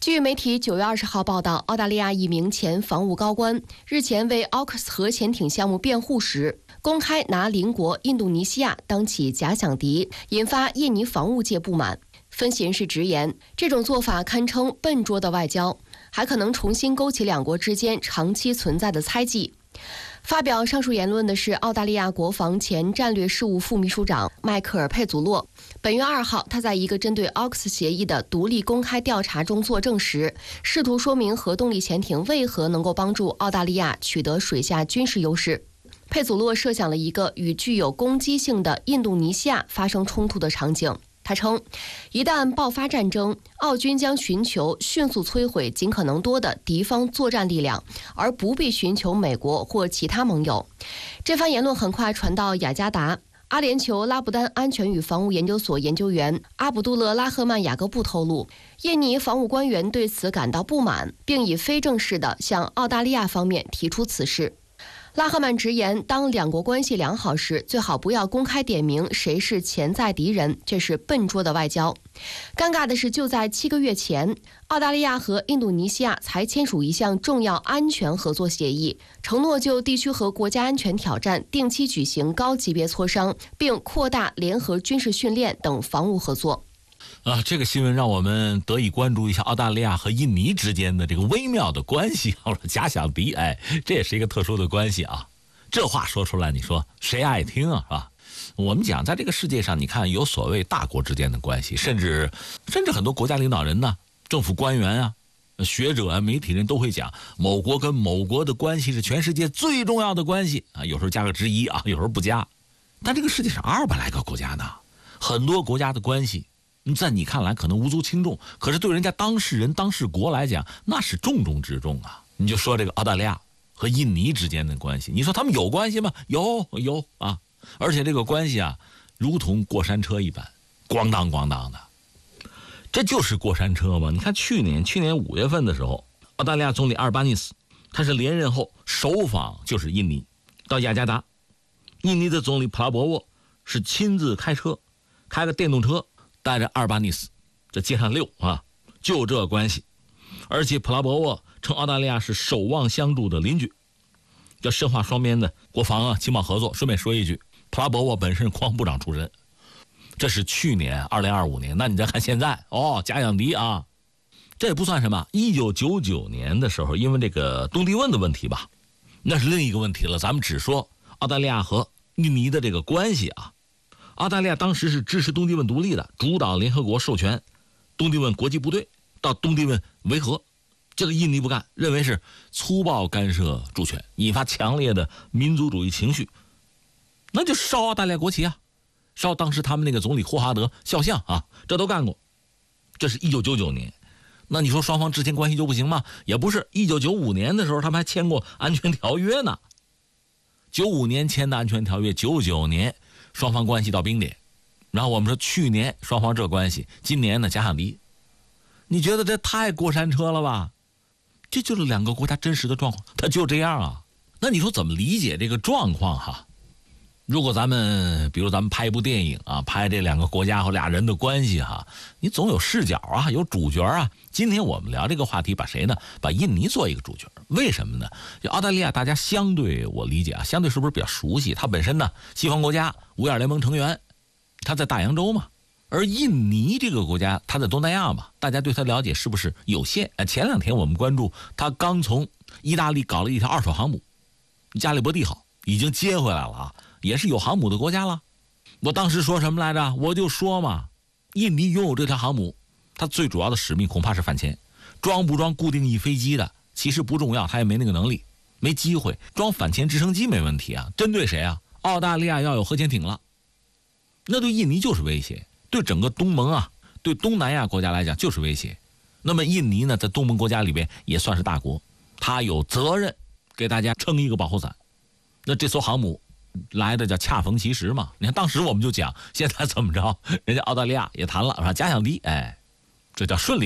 据媒体9月20号报道，澳大利亚一名前防务高官日前为 AUKUS 核潜艇项目辩护时，公开拿邻国印度尼西亚当起假想敌，引发印尼防务界不满。分析人士直言，这种做法堪称笨拙的外交，还可能重新勾起两国之间长期存在的猜忌。发表上述言论的是澳大利亚国防前战略事务副秘书长迈克尔·佩祖洛。本月2号，他在一个针对 AUKUS 协议的独立公开调查中作证时，试图说明核动力潜艇为何能够帮助澳大利亚取得水下军事优势。佩祖洛设想了一个与具有攻击性的印度尼西亚发生冲突的场景。他称，一旦爆发战争，澳军将寻求迅速摧毁尽可能多的敌方作战力量，而不必寻求美国或其他盟友。这番言论很快传到雅加达。阿联酋拉布丹安全与防务研究所研究员阿卜杜勒拉赫曼雅各布透露，印尼防务官员对此感到不满，并以非正式地向澳大利亚方面提出此事。拉赫曼直言，当两国关系良好时，最好不要公开点名谁是潜在敌人，这是笨拙的外交。尴尬的是，就在7个月前，澳大利亚和印度尼西亚才签署一项重要安全合作协议，承诺就地区和国家安全挑战定期举行高级别磋商，并扩大联合军事训练等防务合作。 这个新闻让我们得以关注一下澳大利亚和印尼之间的这个微妙的关系，假想敌，这也是一个特殊的关系啊。这话说出来，你说谁爱听啊？是吧？我们讲，在这个世界上，你看有所谓大国之间的关系，甚至很多国家领导人呢、政府官员啊、学者啊、媒体人都会讲，某国跟某国的关系是全世界最重要的关系啊，有时候加个之一啊，有时候不加。但这个世界上200来个国家呢，很多国家的关系在你看来可能无足轻重，可是对人家当事人当事国来讲，那是重中之重啊。你就说这个澳大利亚和印尼之间的关系，你说他们有关系吗？有啊，而且这个关系啊如同过山车一般，咣当咣当的。这就是过山车嘛。你看去年5月份的时候，澳大利亚总理阿尔巴尼斯他是连任后首访就是印尼，到雅加达，印尼的总理普拉博沃是亲自开个电动车带着阿尔巴尼斯在街上溜啊，就这关系。而且普拉博沃称澳大利亚是守望相助的邻居，要深化双边的国防啊情报合作。顺便说一句，普拉博沃本身是国防部长出身。这是去年2025年，那你再看现在假想敌啊，这也不算什么。1999年的时候，因为这个东帝汶的问题吧，那是另一个问题了。咱们只说澳大利亚和印尼的这个关系啊。澳大利亚当时是支持东帝汶独立的，主导联合国授权东帝汶国际部队到东帝汶维和。这个印尼不干，认为是粗暴干涉主权，引发强烈的民族主义情绪，那就烧澳大利亚国旗啊，烧当时他们那个总理霍华德肖像啊，这都干过。这是1999年。那你说双方之间关系就不行吗？也不是。1995年的时候他们还签过安全条约呢。95年签的安全条约，99年双方关系到冰点。然后我们说去年双方这关系，今年呢假想敌。你觉得这太过山车了吧？这就是两个国家真实的状况，它就这样啊。那你说怎么理解这个状况哈？如果比如咱们拍一部电影啊，拍这两个国家和俩人的关系哈，你总有视角啊，有主角啊。今天我们聊这个话题，把谁呢？把印尼做一个主角。为什么呢？就澳大利亚，大家相对我理解啊，相对是不是比较熟悉？它本身呢，西方国家五眼联盟成员，它在大洋洲嘛。而印尼这个国家，它在东南亚嘛，大家对它了解是不是有限？前2天我们关注，它刚从意大利搞了一条2手航母，加利波第号已经接回来了啊，也是有航母的国家了。我当时说什么来着？我就说嘛，印尼拥有这条航母，它最主要的使命恐怕是反潜，装不装固定翼飞机的其实不重要，它也没那个能力，没机会。装反潜直升机没问题啊，针对谁啊？澳大利亚要有核潜艇了，那对印尼就是威胁。对整个东盟啊，对东南亚国家来讲就是威胁。那么印尼呢，在东盟国家里边也算是大国，他有责任给大家撑一个保护伞。那这艘航母来的叫恰逢其时嘛。你看当时我们就讲，现在怎么着，人家澳大利亚也谈了，假想敌，这叫顺利